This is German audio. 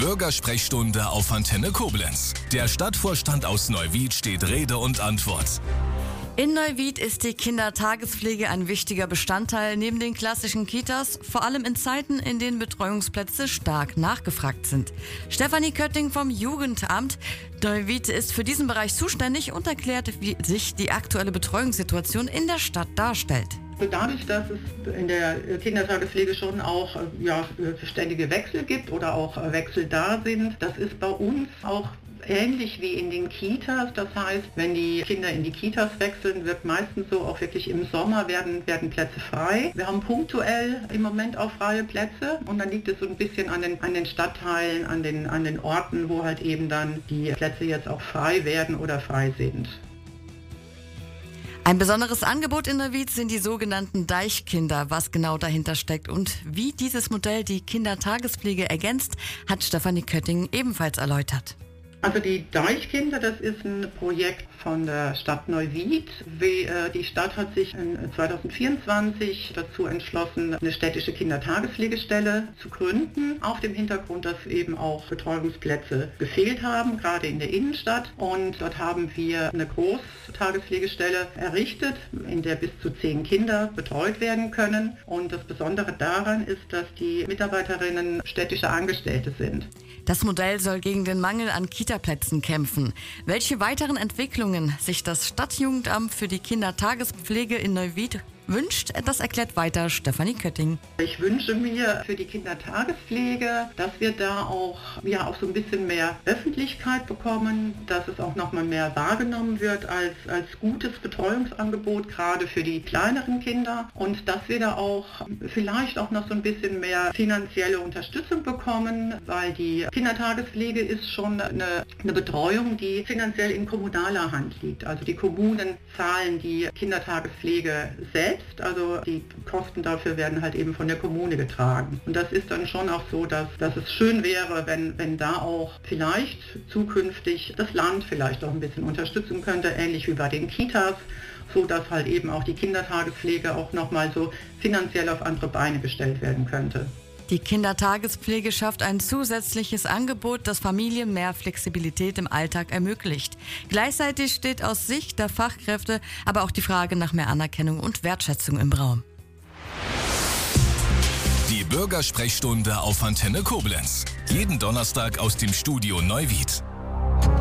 Bürgersprechstunde auf Antenne Koblenz. Der Stadtvorstand aus Neuwied steht Rede und Antwort. In Neuwied ist die Kindertagespflege ein wichtiger Bestandteil neben den klassischen Kitas, vor allem in Zeiten, in denen Betreuungsplätze stark nachgefragt sind. Stefanie Kötting vom Jugendamt Neuwied ist für diesen Bereich zuständig und erklärt, wie sich die aktuelle Betreuungssituation in der Stadt darstellt. Dadurch, dass es in der Kindertagespflege schon auch ständige Wechsel gibt oder auch Wechsel da sind, das ist bei uns auch ähnlich wie in den Kitas. Das heißt, wenn die Kinder in die Kitas wechseln, wird meistens so auch wirklich im Sommer werden Plätze frei. Wir haben punktuell im Moment auch freie Plätze und dann liegt es so ein bisschen an den Stadtteilen, an den Orten, wo halt eben dann die Plätze jetzt auch frei werden oder frei sind. Ein besonderes Angebot in Neuwied sind die sogenannten Deichkinder. Was genau dahinter steckt und wie dieses Modell die Kindertagespflege ergänzt, hat Stefanie Kötting ebenfalls erläutert. Also die Deichkinder, das ist ein Projekt von der Stadt Neuwied. Die Stadt hat sich 2024 dazu entschlossen, eine städtische Kindertagespflegestelle zu gründen, auf dem Hintergrund, dass eben auch Betreuungsplätze gefehlt haben, gerade in der Innenstadt. Und dort haben wir eine Großtagespflegestelle errichtet, in der bis zu 10 Kinder betreut werden können. Und das Besondere daran ist, dass die Mitarbeiterinnen städtische Angestellte sind. Das Modell soll gegen den Mangel an Kitaplätzen kämpfen. Welche weiteren Entwicklungen sich das Stadtjugendamt für die Kindertagespflege in Neuwied wünscht, das erklärt weiter Stefanie Kötting. Ich wünsche mir für die Kindertagespflege, dass wir da auch so ein bisschen mehr Öffentlichkeit bekommen, dass es auch noch mal mehr wahrgenommen wird als gutes Betreuungsangebot, gerade für die kleineren Kinder, und dass wir da auch vielleicht auch noch so ein bisschen mehr finanzielle Unterstützung bekommen, weil die Kindertagespflege ist schon eine Betreuung, die finanziell in kommunaler Hand liegt. Also die Kommunen zahlen die Kindertagespflege selbst. Also die Kosten dafür werden halt eben von der Kommune getragen. Und das ist dann schon auch so, dass es schön wäre, wenn da auch vielleicht zukünftig das Land vielleicht auch ein bisschen unterstützen könnte, ähnlich wie bei den Kitas, so dass halt eben auch die Kindertagespflege auch nochmal so finanziell auf andere Beine gestellt werden könnte. Die Kindertagespflege schafft ein zusätzliches Angebot, das Familien mehr Flexibilität im Alltag ermöglicht. Gleichzeitig steht aus Sicht der Fachkräfte aber auch die Frage nach mehr Anerkennung und Wertschätzung im Raum. Die Bürgersprechstunde auf Antenne Koblenz. Jeden Donnerstag aus dem Studio Neuwied.